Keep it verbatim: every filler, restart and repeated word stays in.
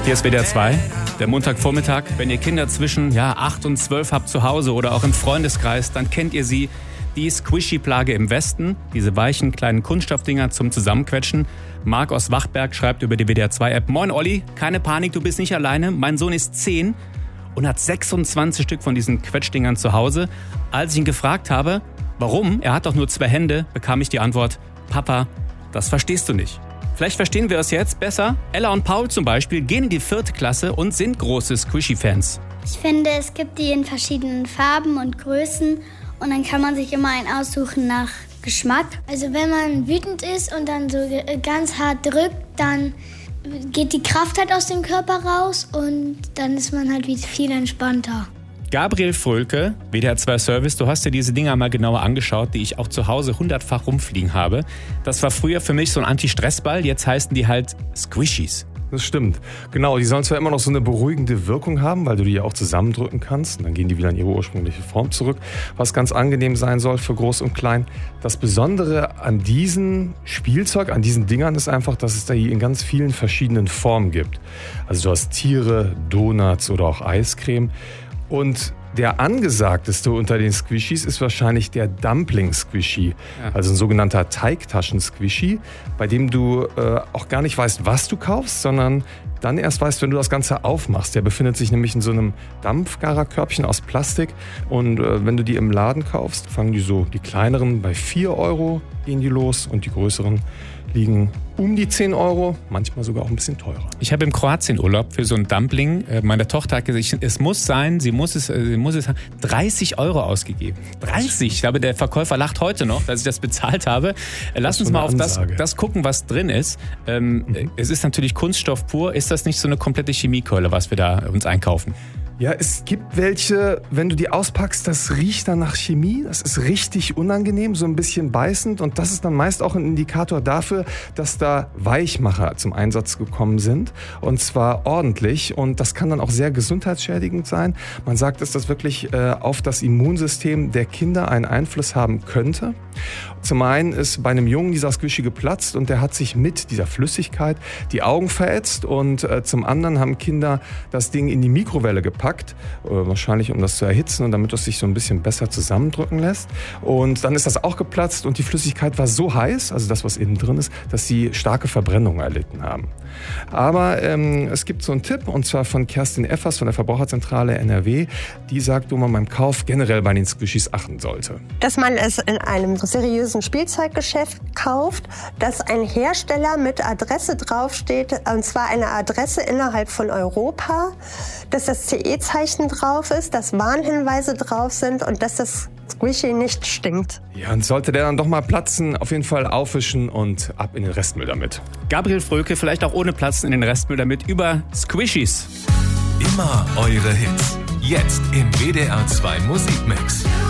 Hier ist W D R zwei, der Montagvormittag. Wenn ihr Kinder zwischen ja, acht und zwölf habt zu Hause oder auch im Freundeskreis, dann kennt ihr sie. Die Squishy-Plage im Westen, diese weichen kleinen Kunststoffdinger zum Zusammenquetschen. Marc aus Wachberg schreibt über die W D R zwei App: Moin Olli, keine Panik, du bist nicht alleine. Mein Sohn ist zehn und hat sechsundzwanzig Stück von diesen Quetschdingern zu Hause. Als ich ihn gefragt habe, warum, er hat doch nur zwei Hände, bekam ich die Antwort: Papa, das verstehst du nicht. Vielleicht verstehen wir es jetzt besser. Ella und Paul zum Beispiel gehen in die vierte Klasse und sind große Squishy-Fans. Ich finde, es gibt die in verschiedenen Farben und Größen und dann kann man sich immer einen aussuchen nach Geschmack. Also wenn man wütend ist und dann so ganz hart drückt, dann geht die Kraft halt aus dem Körper raus und dann ist man halt viel entspannter. Gabriel Frölke, W D R zwei Service, du hast dir diese Dinger mal genauer angeschaut, die ich auch zu Hause hundertfach rumfliegen habe. Das war früher für mich so ein Anti-Stress-Ball, jetzt heißen die halt Squishies. Das stimmt. Genau, die sollen zwar immer noch so eine beruhigende Wirkung haben, weil du die ja auch zusammendrücken kannst und dann gehen die wieder in ihre ursprüngliche Form zurück, was ganz angenehm sein soll für Groß und Klein. Das Besondere an diesem Spielzeug, an diesen Dingern ist einfach, dass es da hier in ganz vielen verschiedenen Formen gibt. Also du hast Tiere, Donuts oder auch Eiscreme. Und der angesagteste unter den Squishies ist wahrscheinlich der Dumpling-Squishy, ja. Also ein sogenannter Teigtaschen-Squishy, bei dem du äh, auch gar nicht weißt, was du kaufst, sondern dann erst weißt, wenn du das Ganze aufmachst. Der befindet sich nämlich in so einem Dampfgarerkörbchen aus Plastik und äh, wenn du die im Laden kaufst, fangen die so, die kleineren bei vier Euro gehen die los und die größeren liegen um die zehn Euro, manchmal sogar auch ein bisschen teurer. Ich habe im Kroatien-Urlaub für so ein Dumpling, äh, meine Tochter hat gesagt, es muss sein, sie muss es, äh, sie muss es haben, dreißig Euro ausgegeben. dreißig, ich glaube, der Verkäufer lacht heute noch, dass ich das bezahlt habe. Äh, lass uns mal auf das, das gucken, was drin ist. Ähm, mhm. Es ist natürlich Kunststoff pur. Ist das nicht so eine komplette Chemiekeule, was wir da uns einkaufen? Ja, es gibt welche, wenn du die auspackst, das riecht dann nach Chemie. Das ist richtig unangenehm, so ein bisschen beißend. Und das ist dann meist auch ein Indikator dafür, dass da Weichmacher zum Einsatz gekommen sind. Und zwar ordentlich. Und das kann dann auch sehr gesundheitsschädigend sein. Man sagt, dass das wirklich äh, auf das Immunsystem der Kinder einen Einfluss haben könnte. Zum einen ist bei einem Jungen dieser Squishy geplatzt und der hat sich mit dieser Flüssigkeit die Augen verätzt. Und äh, zum anderen haben Kinder das Ding in die Mikrowelle gepackt. Wahrscheinlich um das zu erhitzen und damit es sich so ein bisschen besser zusammendrücken lässt. Und dann ist das auch geplatzt und die Flüssigkeit war so heiß, also das, was innen drin ist, dass sie starke Verbrennungen erlitten haben. Aber ähm, es gibt so einen Tipp, und zwar von Kerstin Effers von der Verbraucherzentrale N R W. Die sagt, wo man beim Kauf generell bei den Squishies achten sollte. Dass man es in einem seriösen Spielzeuggeschäft kauft, dass ein Hersteller mit Adresse draufsteht, und zwar eine Adresse innerhalb von Europa, dass das C E-Zeichen drauf ist, dass Warnhinweise drauf sind und dass das Squishy nicht stinkt. Ja, und sollte der dann doch mal platzen, auf jeden Fall aufwischen und ab in den Restmüll damit. Gabriel Frölke, vielleicht auch ohne Platzen in den Restmüll damit, über Squishies. Immer eure Hits. Jetzt im W D R zwei Musikmix.